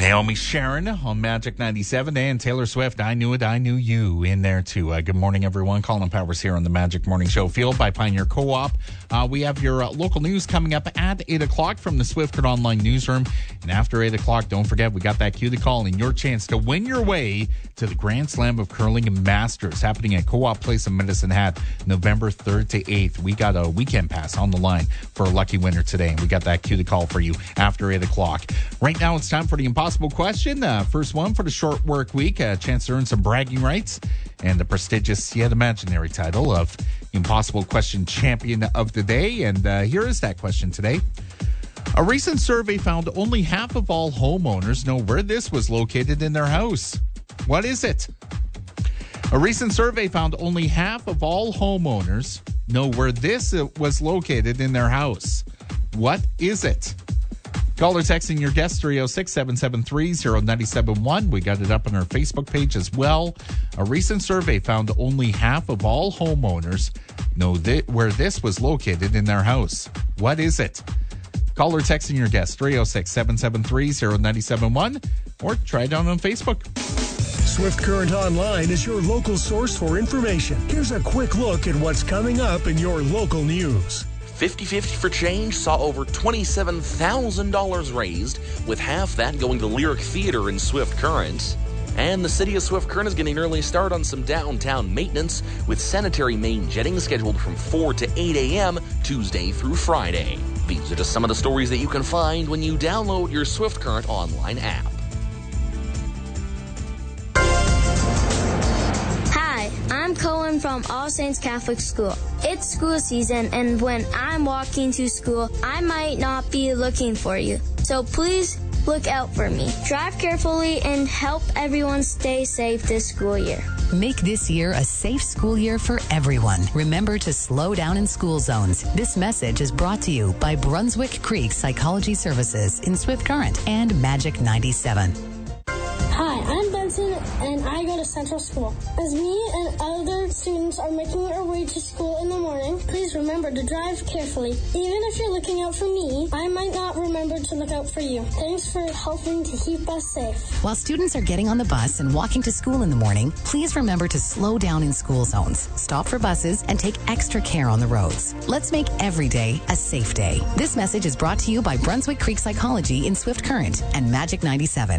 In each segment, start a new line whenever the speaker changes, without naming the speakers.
Naomi Sharon on Magic 97 and Taylor Swift, I Knew It, I Knew You in there too. Good morning, everyone. Colin Powers here on the Magic Morning Show, fueled by Pioneer Co-op. We have your local news coming up at 8 o'clock from the Swift Current Online newsroom. And after 8 o'clock, don't forget, we got that cue to call and your chance to win your way to the Grand Slam of Curling and Masters happening at Co-op Place in Medicine Hat, November 3rd to 8th. We got a weekend pass on the line for a lucky winner today, and we got that cue to call for you after 8 o'clock. Right now, it's time for the impossible question. First one for the short work week, a chance to earn some bragging rights and the prestigious yet imaginary title of Impossible Question Champion of the Day. And here is that question today. A recent survey found only half of all homeowners know where this was located in their house. What is it? A recent survey found only half of all homeowners know where this was located in their house. What is it? Call or text in your guest 306-773-0971. We got it up on our Facebook page as well. A recent survey found only half of all homeowners know where this was located in their house. What is it? Call or text in your guest 306-773-0971 or try it out on Facebook.
Swift Current Online is your local source for information. Here's a quick look at what's coming up in your local news.
50/50 for Change saw over $27,000 raised, with half that going to Lyric Theater in Swift Current. And the city of Swift Current is getting an early start on some downtown maintenance, with sanitary main jetting scheduled from 4 to 8 a.m. Tuesday through Friday. These are just some of the stories that you can find when you download your Swift Current online app.
I'm Cohen from All Saints Catholic School. It's school season, and when I'm walking to school, I might not be looking for you. So please look out for me. Drive carefully and help everyone stay safe this school year.
Make this year a safe school year for everyone. Remember to slow down in school zones. This message is brought to you by Brunswick Creek Psychology Services in Swift Current and Magic 97.
Hi, I'm Benson, and I go to Central School. As me and other students are making our way to school in the morning, please remember to drive carefully. Even if you're looking out for me, I might not remember to look out for you. Thanks for helping to keep us safe.
While students are getting on the bus and walking to school in the morning, please remember to slow down in school zones, stop for buses, and take extra care on the roads. Let's make every day a safe day. This message is brought to you by Brunswick Creek Psychology in Swift Current and Magic 97.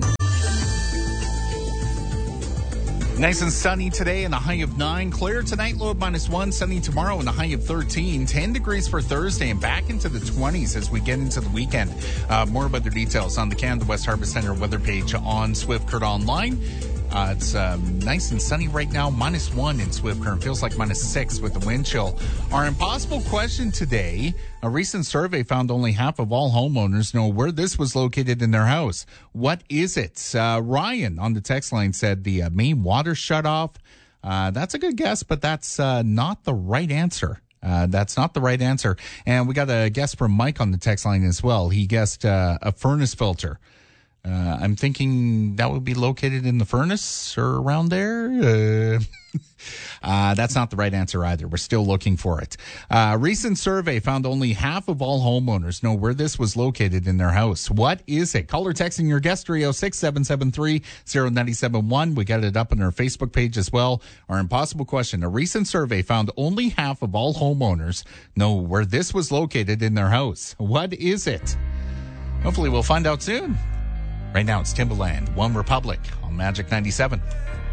Nice and sunny today and a high of 9. Clear tonight, low of -1. Sunny tomorrow and a high of 13. 10 degrees for Thursday and back into the 20s as we get into the weekend. More weather details on the Canada West Harvest Center weather page on Swift Current Online. It's nice and sunny right now, -1 in Swift Current. Feels like -6 with the wind chill. Our impossible question today, a recent survey found only half of all homeowners know where this was located in their house. What is it? Ryan on the text line said the main water shut off. That's a good guess, but that's not the right answer. That's not the right answer. And we got a guess from Mike on the text line as well. He guessed a furnace filter. I'm thinking that would be located in the furnace or around there. That's not the right answer either. We're still looking for it. Recent survey found only half of all homeowners know where this was located in their house. What is it? Call or text in your guest 306-773-0971. We got it up on our Facebook page as well. Our impossible question. A recent survey found only half of all homeowners know where this was located in their house. What is it? Hopefully we'll find out soon. Right now, it's Timbaland, One Republic on Magic 97.